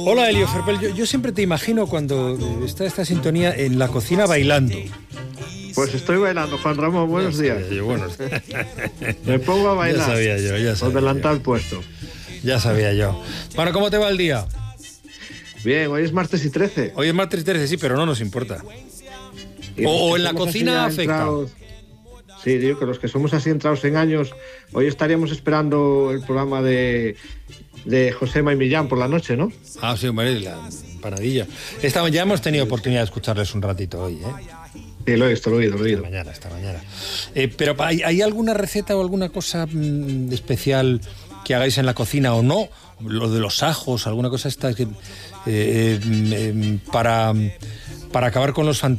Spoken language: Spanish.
Hola, Elio Ferpel. Yo siempre te imagino cuando está esta sintonía en la cocina bailando. Pues estoy bailando, Juan Ramón, buenos días. Me pongo a bailar. Ya sabía yo. Por delantal puesto. Ya sabía yo. Bueno, ¿cómo te va el día? Bien, hoy es martes y 13. Hoy es martes y 13, sí, pero no nos importa. O en la cocina afecta. Sí, digo que los que somos así entrados en años, hoy estaríamos esperando el programa de Josema y Millán por la noche, ¿no? Ah, sí, hombre, la panadilla. Ya hemos tenido oportunidad de escucharles un ratito hoy, ¿eh? Sí, lo he oído. Esta mañana. Pero ¿hay alguna receta o alguna cosa especial que hagáis en la cocina o no? Lo de los ajos, alguna cosa esta que para acabar con los fantasmas.